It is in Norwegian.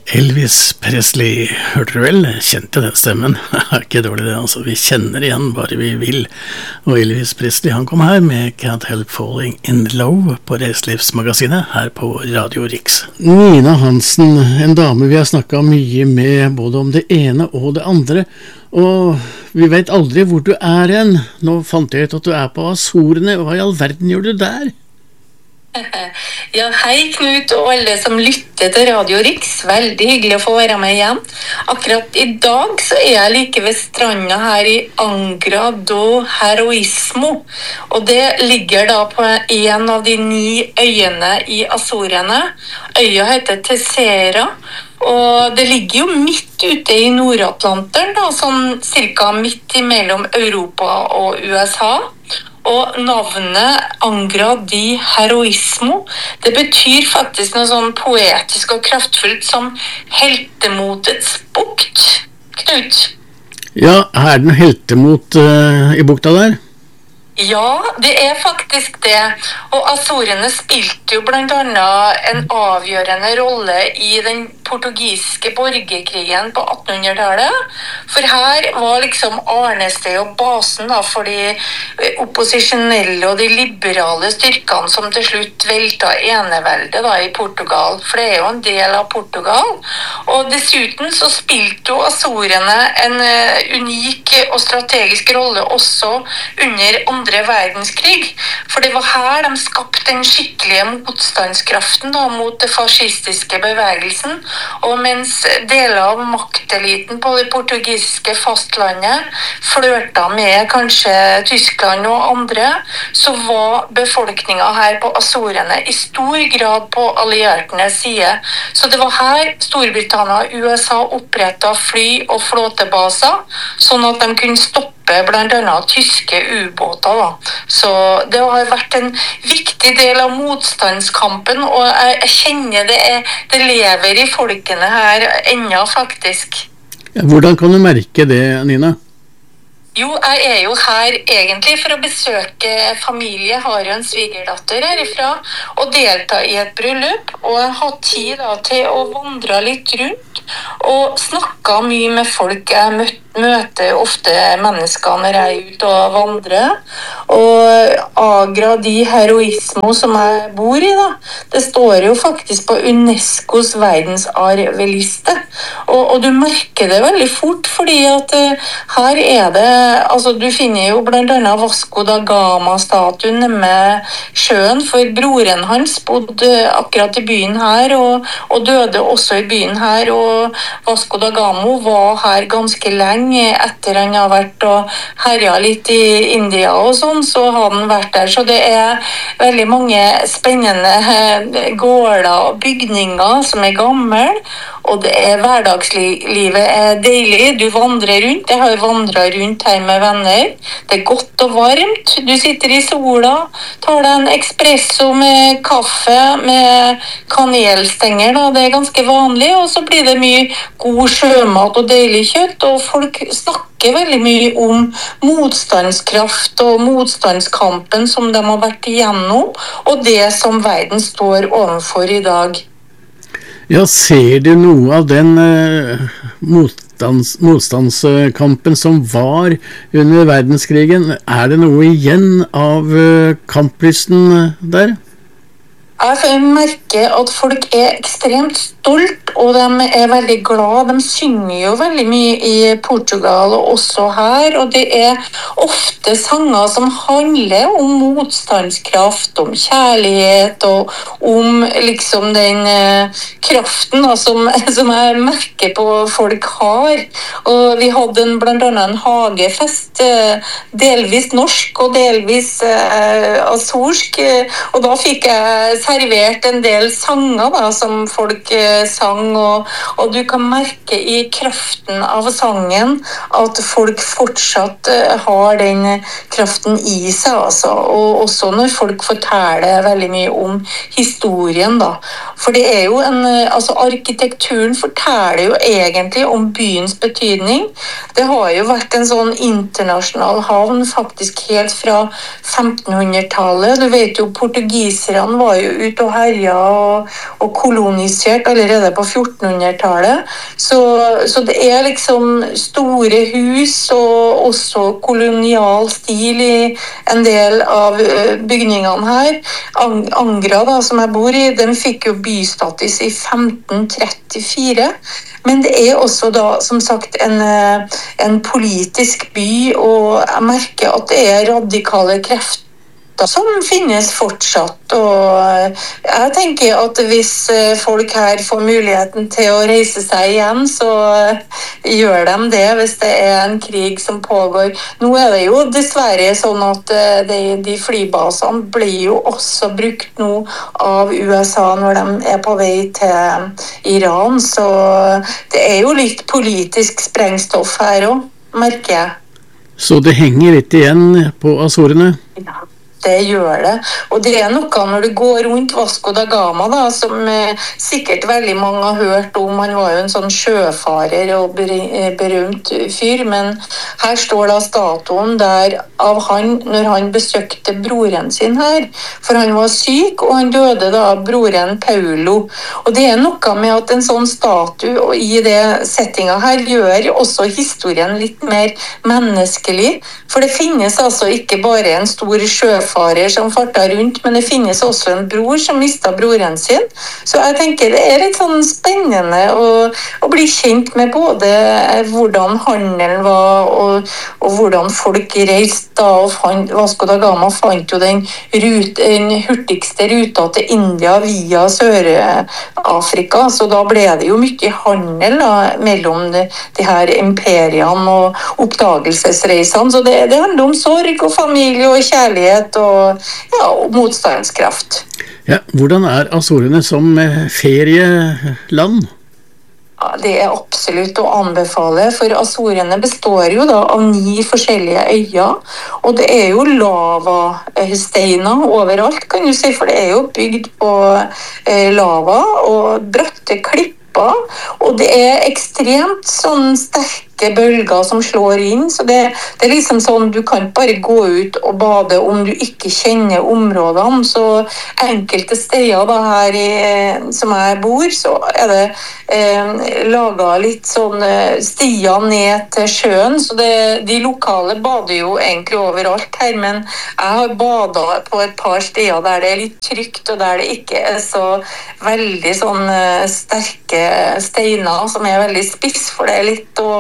Elvis Presley, hørte du vel? Kjente den stemmen. Ikke dårlig det, altså. Vi kjenner igjen bare vi vil. Og Elvis Presley, han kom her med Can't Help Falling in Love på Reiselivsmagasinet her på Radio Riks. Nina Hansen, en dame vi har snakket mye med både om det ene og det andre. Og vi vet aldri hvor du er hen. Nå fant jeg ut at du er på Azorene. Hva i all verden gjør du der? Ja, hei Knut og alle som lytter til Radio Riks. Veldig hyggelig å få være med igjen. Akkurat i dag så er jeg like ved stranda her i Angra do Heroismo. Og det ligger da på en av de 9 øyene i Azorene. Øya heter Terceira. Og det ligger jo midt ute i Nord-Atlanteren, da, sånn cirka midt imellom Europa og USA. Og navnet Angra di Heroismo, det betyr faktisk noe sånn poetisk og kraftfullt som heltemotets bukt. Knut? Ja, er det noe heltemot i bukta der? Ja, det er faktisk det. Og Azorene spilte jo blant annet en avgjørende rolle i den portugisiske borgerkrigen på 1800-tallet. For her var liksom arnested og basen da, for de opposisjonelle og de liberale styrkene som til slutt velta eneveldet da, i Portugal. For det er jo en del av Portugal. Og dessuten så spilte jo Azorene en unik og strategisk rolle også under andre verdenskrig. For det var her de skapte den skikkelige motstandskraften da, mot det fascistiske bevegelsen. Og mens deler av makteliten på det portugisiske fastlandet flørta med kanskje Tyskland og andre, så var befolkningen her på Azorene i stor grad på alliertenes side. Så det var her Storbritannia og USA opprettet fly- og flåtebaser, sånn at de kunne stoppe blant annet tyske ubåter. Da. Så det har vært en viktig del av motstandskampen, og jeg kjenner det lever i folkene her ennå faktisk. Hvordan kan du merke det, Nina? Jo, jeg er jo her egentlig for å besøke familie. Jeg har jo en svigerdatter herifra og delta i et bryllup. Og jeg har tid da, til å vandre litt rundt og snakke mye med folk. Jeg møter ofte mennesker når jeg er ute og vandrer. Og Angra di Heroismo som jeg bor i, da, det står jo faktisk på UNESCOs verdensarveliste. Og du merker det veldig fort, fordi at her er det, altså du finner jo blant annet Vasco da Gama-statuen med sjøen, for broren hans bodde akkurat i byen her, og døde også i byen her, og Vasco da Gama var her ganske lenge etter han har vært og herja litt i India og sånn, så har han vært der. Så det er veldig mange spennende gårder og bygninger som er gamle, og det er hverdagslivet er deilig. Du vandrer rundt. Jeg har jo vandret rundt her med venner. Det er godt og varmt. Du sitter i sola, tar deg en espresso med kaffe, med kanelstenger, da. Det er ganske vanlig, og så blir det mye god sjømat og deilig kjøtt, og folk snakker veldig mye om motstandskraft og motstandskampen som de har vært igjennom, og det som verden står overfor i dag. Ja, ser du noe av den motstandskampen som var under verdenskrigen? Er det noe igjen av kamplysten der? Jeg merker at folk er ekstremt stolt, og de er veldig glad. De synger jo veldig mye i Portugal og også her, og det er ofte sanger som handler om motstandskraft, om kjærlighet og om liksom den kraften da, som jeg merker på folk har. Og vi hadde blant annet en hagefest, delvis norsk og delvis azorsk, og da fikk jeg servert en del sanger da, som folk sang, og du kan merke i kraften av sangen at folk fortsatt har den kraften i seg, altså. Og også når folk forteller veldig mye om historien da. For det er jo altså arkitekturen forteller jo egentlig om byens betydning. Det har jo vært en sånn internasjonal havn faktisk helt fra 1500-tallet. Du vet jo, portugiserne var jo ut og herja og kolonisert allerede på 1400-tallet. Så det er liksom store hus og også kolonial stil i en del av bygningene her. Angra, da, som jeg bor i, den fikk jo bystatus i 1534. Men det er også da, som sagt, en politisk by, og jeg merker at det er radikale krefter som finnes fortsatt. Og jeg tenker at hvis folk her får muligheten til å reise seg igjen, så gjør de det hvis det er en krig som pågår. Nå er det jo dessverre sånn at de flybasene blir jo også brukt nå av USA når de er på vei til Iran, så det er jo litt politisk sprengstoff her også, merker jeg. Så det henger litt igjen på Azorene? Ja. Det gjør det, og det er noe når du går rundt Vasco da Gama, da, som sikkert veldig mange har hørt om. Han var jo en sånn sjøfarer og berømt fyr, men her står da statuen der av han når han besøkte broren sin her, for han var syk, og han døde da broren Paulo. Og det er noe med at en sånn statue og i det settinga her gjør også historien litt mer menneskelig, for det finnes altså ikke bare en stor sjøfarer som farter rundt, men det finnes også en bror som mistet broren sin. Så jeg tenker det er litt sånn spennende å bli kjent med både hvordan handelen var og hvordan folk reiste da, og Vasco da Gama fant jo den hurtigste ruta til India via Sør-Afrika, så da ble det jo mye handel da, mellom de her imperiene og oppdagelsesreisene, så det handler om sorg og familie og kjærlighet og motstandskraft. Ja, hvordan er Azorene som ferieland? Ja, det er absolutt å anbefale, for Azorene består jo da av 9 forskjellige øyer, og det er jo lavasteiner overalt, kan du si, for det er jo bygd på lava og bratte klipper, og det er ekstremt sånn sterke bølger som slår inn, så det er liksom sånn, du kan bare gå ut og bade om du ikke kjenner områdene, så enkelte steder da her som jeg bor, så er det laget litt sånn stier ned til sjøen, så de lokale bader jo egentlig overalt her, men jeg har badet på et par steder der det er litt trygt, og der det ikke er så veldig sånn sterke steiner som er veldig spiss, for det er litt